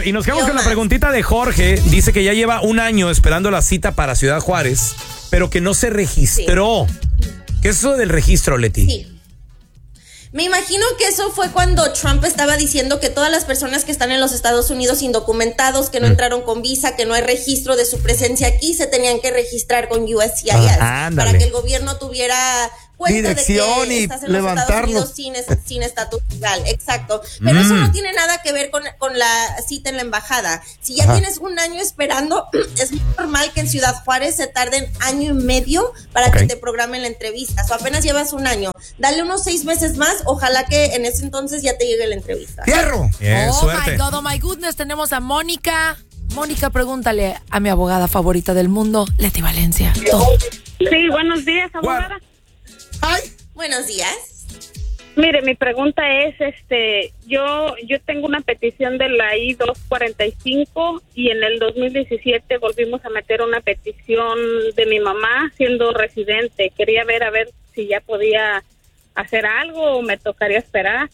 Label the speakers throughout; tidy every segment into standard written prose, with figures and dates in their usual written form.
Speaker 1: y nos quedamos con la preguntita de Jorge. Dice que ya lleva un año esperando la cita para Ciudad Juárez, pero que no se registró. Sí. ¿Qué es eso del registro, Leti?
Speaker 2: Sí. Me imagino que eso fue cuando Trump estaba diciendo que todas las personas que están en los Estados Unidos indocumentados, que no entraron con visa, que no hay registro de su presencia aquí, se tenían que registrar con USCIS para que el gobierno tuviera cuenta
Speaker 3: dirección
Speaker 2: de que estás en los Estados Unidos sin estatus legal. Exacto. Pero eso no tiene nada que ver con la cita en la embajada. Si ya tienes un año esperando, es normal que en Ciudad Juárez se tarden año y medio para que te programen la entrevista. O apenas llevas un año. Dale unos 6 meses más, ojalá que en ese entonces ya te llegue la entrevista.
Speaker 3: ¡Fierro!
Speaker 1: Suerte.
Speaker 4: My God, oh my goodness, tenemos a Mónica. Mónica, pregúntale a mi abogada favorita del mundo, Leti Valencia.
Speaker 5: Sí, buenos días, abogada.
Speaker 3: Ay.
Speaker 2: Buenos días.
Speaker 5: Mire, mi pregunta es, yo tengo una petición de la I-245 y en el 2017 volvimos a meter una petición de mi mamá siendo residente. Quería ver a ver si ya podía hacer algo o me tocaría esperar.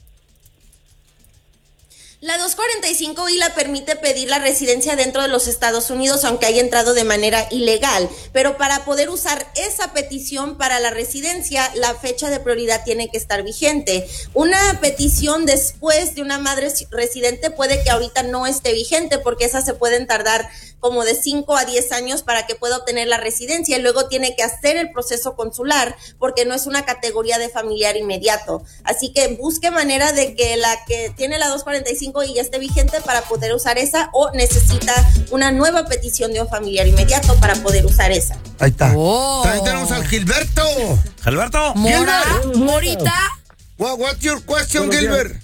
Speaker 2: La 245I la permite pedir la residencia dentro de los Estados Unidos, aunque haya entrado de manera ilegal. Pero para poder usar esa petición para la residencia, la fecha de prioridad tiene que estar vigente. Una petición después de una madre residente puede que ahorita no esté vigente, porque esas se pueden tardar como de 5 a 10 años para que pueda obtener la residencia, y luego tiene que hacer el proceso consular porque no es una categoría de familiar inmediato. Así que busque manera de que la que tiene la 245 y ya esté vigente para poder usar esa, o necesita una nueva petición de un familiar inmediato para poder usar esa.
Speaker 3: Ahí está. También tenemos al Gilberto.
Speaker 1: Gilberto.
Speaker 4: Morita.
Speaker 3: What's your question, Gilbert?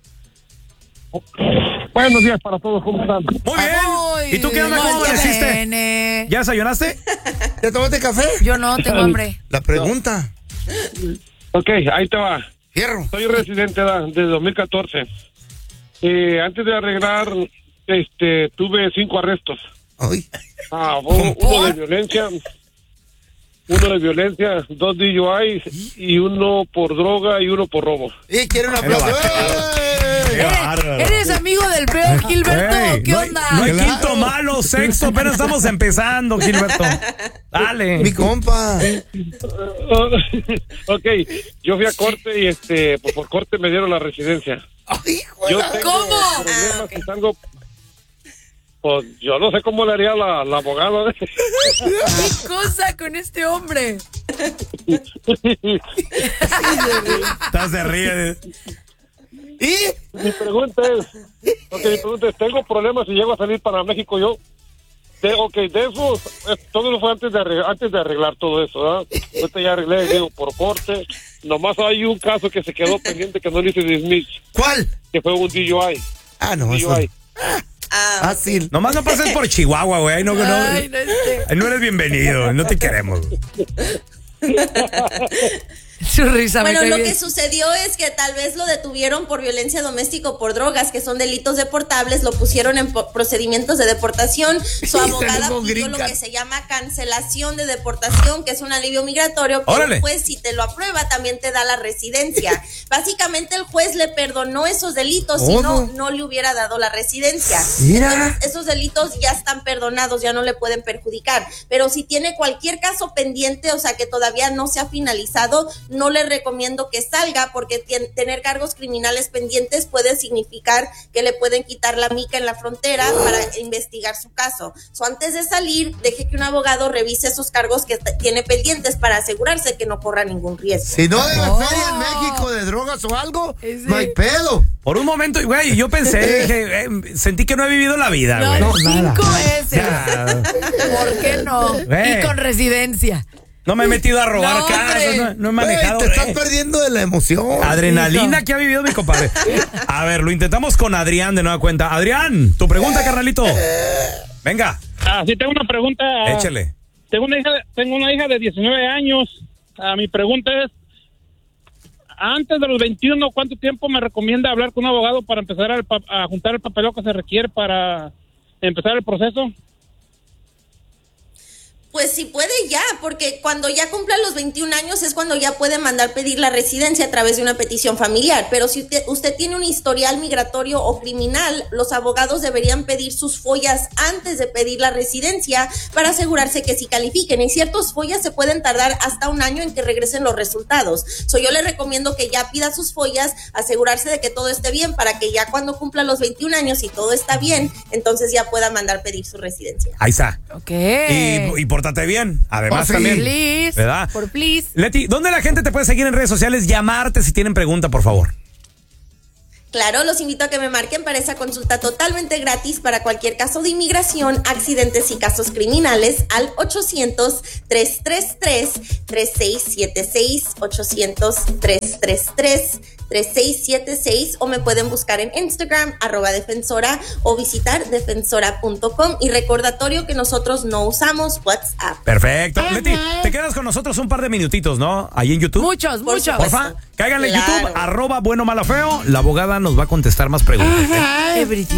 Speaker 6: Buenos días para todos, ¿cómo están?
Speaker 1: Muy bien. ¿Y tú qué onda? ¿Cómo amaneciste? ¿Ya desayunaste?
Speaker 3: ¿Ya tomaste café?
Speaker 4: Yo no, tengo hambre.
Speaker 3: La pregunta.
Speaker 6: Ok, ahí te va.
Speaker 3: Fierro.
Speaker 6: Soy residente desde 2014. Antes de arreglar, tuve 5 arrestos.
Speaker 3: Ay.
Speaker 6: Uno de violencia, 2 DUIs y uno por droga y uno por robo.
Speaker 3: ¿Y quiere un aplauso?
Speaker 4: ¿Eres amigo del peor, Gilberto? ¿Qué onda?
Speaker 1: No hay quinto malo, sexto, apenas estamos empezando, Gilberto. Dale.
Speaker 3: Mi compa.
Speaker 6: Ok, yo fui a corte y por corte me dieron la residencia.
Speaker 3: Ay,
Speaker 4: ¿Cómo?
Speaker 6: Problemas que salgo, pues yo no sé cómo le haría la abogada.
Speaker 4: ¿Qué cosa con este hombre?
Speaker 1: Estás de ríe.
Speaker 3: ¿Y?
Speaker 6: Mi pregunta es, tengo problemas si llego a salir para México yo. De eso, todo eso fue antes de arreglar todo eso, ¿verdad? Ahorita ya arreglé, digo, por corte. Nomás hay un caso que se quedó pendiente que no le hice dismiss.
Speaker 3: ¿Cuál?
Speaker 6: Que fue un DUI.
Speaker 3: No, eso. Fácil.
Speaker 1: Nomás no pases por Chihuahua, güey. Ahí no eres bienvenido. No te queremos.
Speaker 4: Su risa.
Speaker 2: Bueno, lo que sucedió es que tal vez lo detuvieron por violencia doméstica o por drogas, que son delitos deportables, lo pusieron en procedimientos de deportación. Su abogada pidió lo que se llama cancelación de deportación, que es un alivio migratorio, que el juez, si te lo aprueba, también te da la residencia. Básicamente el juez le perdonó esos delitos, si no le hubiera dado la residencia. Entonces, esos delitos ya están perdonados, ya no le pueden perjudicar. Pero si tiene cualquier caso pendiente, o sea, que todavía no se ha finalizado, no le recomiendo que salga, porque tener cargos criminales pendientes puede significar que le pueden quitar la mica en la frontera para investigar su caso. Antes de salir, deje que un abogado revise esos cargos que tiene pendientes para asegurarse que no corra ningún riesgo.
Speaker 3: Si no de la feria en México de drogas o algo, no hay pedo.
Speaker 1: Por un momento, güey, yo pensé, sentí que no he vivido la vida, güey.
Speaker 4: No, 5 veces. ¿Por qué no? Y con residencia.
Speaker 1: No me he metido a robar casas, no he manejado.
Speaker 3: Te estás perdiendo de la emoción.
Speaker 1: Adrenalina que ha vivido mi compadre. A ver, lo intentamos con Adrián de nueva cuenta. Adrián, tu pregunta, carnalito. Venga.
Speaker 6: Sí, tengo una pregunta.
Speaker 1: Échale.
Speaker 6: Tengo una hija de 19 años. Mi pregunta es, antes de los 21, ¿cuánto tiempo me recomienda hablar con un abogado para empezar a juntar el papeleo que se requiere para empezar el proceso?
Speaker 2: Pues si puede ya, porque cuando ya cumpla los 21 años es cuando ya puede mandar pedir la residencia a través de una petición familiar. Pero si usted tiene un historial migratorio o criminal, los abogados deberían pedir sus follas antes de pedir la residencia para asegurarse que sí califiquen. Y ciertos follas se pueden tardar hasta un año en que regresen los resultados. Yo le recomiendo que ya pida sus follas, asegurarse de que todo esté bien para que ya cuando cumpla los 21 años y todo está bien, entonces ya pueda mandar pedir su residencia.
Speaker 1: Ahí está.
Speaker 4: Ok.
Speaker 1: Y pórtate bien, además también.
Speaker 4: Please,
Speaker 1: ¿verdad?
Speaker 4: por please.
Speaker 1: Leti, ¿dónde la gente te puede seguir en redes sociales? Llamarte si tienen pregunta, por favor.
Speaker 2: Claro, los invito a que me marquen para esa consulta totalmente gratis para cualquier caso de inmigración, accidentes y casos criminales al 800-333-3676, 800-333-3676, o me pueden buscar en Instagram, @defensora, o visitar defensora.com. Y recordatorio que nosotros no usamos WhatsApp.
Speaker 1: Perfecto. Leti, te quedas con nosotros un par de minutitos, ¿no? Ahí en YouTube.
Speaker 4: Muchos.
Speaker 1: Porfa, cáiganle en
Speaker 2: Claro.
Speaker 1: YouTube, @bueno malafeo. La abogada nos va a contestar más preguntas.
Speaker 4: Everything.